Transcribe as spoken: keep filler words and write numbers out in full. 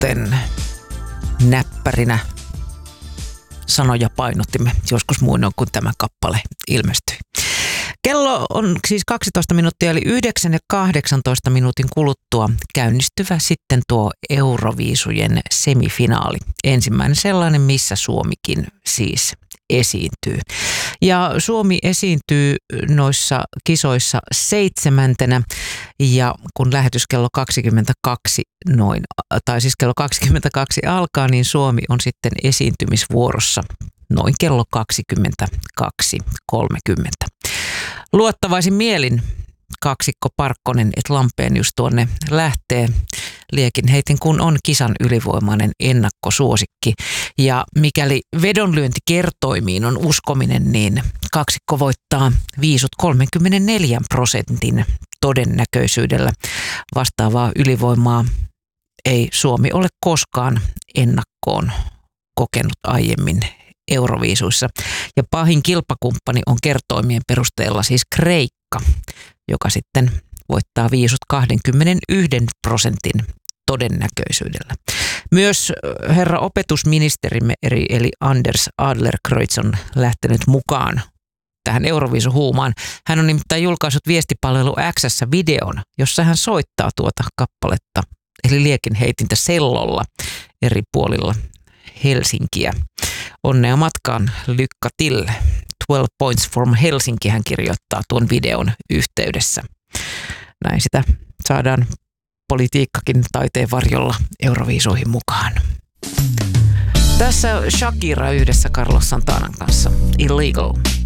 kuten näppärinä sanoja painottimme joskus muinoin, kun tämä kappale ilmestyi. Kello on siis kaksitoista minuuttia, eli yhdeksän ja kahdeksantoista minuutin kuluttua käynnistyvä sitten tuo Euroviisujen semifinaali. Ensimmäinen sellainen, missä Suomikin siis esiintyy. Ja Suomi esiintyy noissa kisoissa seitsemäntenä, ja kun lähetys kello kaksikymmentäkaksi noin, tai siis kello kaksikymmentäkaksi alkaa, niin Suomi on sitten esiintymisvuorossa noin kello kaksikymmentäkaksi kolmekymmentä. Luottavaisin mielin kaksikko Parkkonen et Lampenius tuonne lähtee liekin heitin, kun on kisan ylivoimainen ennakkosuosikki. Ja mikäli vedonlyöntikertoimiin on uskominen, niin kaksikko voittaa viisut kolmekymmentäneljä prosentin todennäköisyydellä. Vastaavaa ylivoimaa ei Suomi ole koskaan ennakkoon kokenut aiemmin Euroviisuissa. Ja pahin kilpakumppani on kertoimien perusteella siis Kreikka, joka sitten voittaa viisut kaksikymmentäyksi prosentin todennäköisyydellä. Myös herra opetusministerimme eli Anders Adlercreutz on lähtenyt mukaan tähän Euroviisuhuumaan. Hän on nimittäin julkaissut viestipalvelu X:ssä videon, jossa hän soittaa tuota kappaletta, eli liekin heitintä sellolla eri puolilla Helsinkiä. Onnea matkaan Lykka Till. twelve points from Helsinki hän kirjoittaa tuon videon yhteydessä. Näin sitä saadaan politiikkakin taiteen varjolla Euroviisuihin mukaan. Tässä Shakira yhdessä Carlos Santanan kanssa. Illegal.